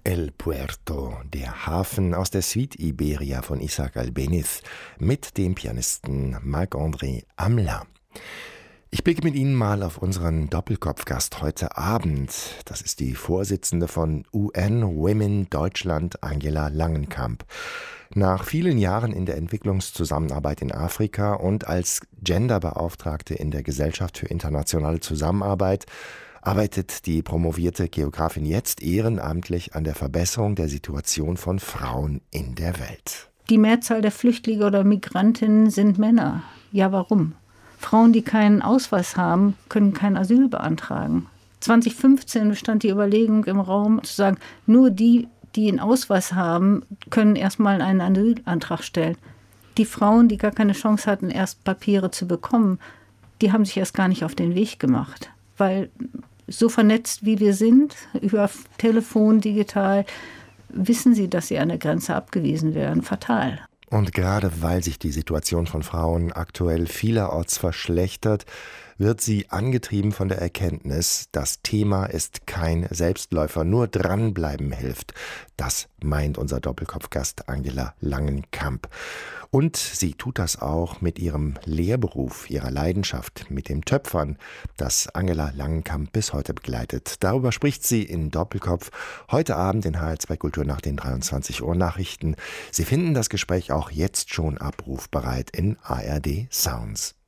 El Puerto, der Hafen aus der Suite Iberia von Isaac Albéniz mit dem Pianisten Marc-André Hamelin. Ich blicke mit Ihnen mal auf unseren Doppelkopfgast heute Abend. Das ist die Vorsitzende von UN Women Deutschland, Angela Langenkamp. Nach vielen Jahren in der Entwicklungszusammenarbeit in Afrika und als Genderbeauftragte in der Gesellschaft für internationale Zusammenarbeit arbeitet die promovierte Geografin jetzt ehrenamtlich an der Verbesserung der Situation von Frauen in der Welt. Die Mehrzahl der Flüchtlinge oder Migrantinnen sind Männer. Ja, warum? Frauen, die keinen Ausweis haben, können kein Asyl beantragen. 2015 stand die Überlegung im Raum, zu sagen, nur die einen Ausweis haben, können erstmal einen Asylantrag stellen. Die Frauen, die gar keine Chance hatten, erst Papiere zu bekommen, die haben sich erst gar nicht auf den Weg gemacht. Weil so vernetzt wie wir sind, über Telefon, digital, wissen sie, dass sie an der Grenze abgewiesen werden. Fatal. Und gerade weil sich die Situation von Frauen aktuell vielerorts verschlechtert, wird sie angetrieben von der Erkenntnis, das Thema ist kein Selbstläufer, nur dranbleiben hilft. Das meint unser Doppelkopfgast Angela Langenkamp. Und sie tut das auch mit ihrem Lehrberuf, ihrer Leidenschaft, mit dem Töpfern, das Angela Langenkamp bis heute begleitet. Darüber spricht sie in Doppelkopf heute Abend in HR2 Kultur nach den 23 Uhr Nachrichten. Sie finden das Gespräch auch jetzt schon abrufbereit in ARD Sounds.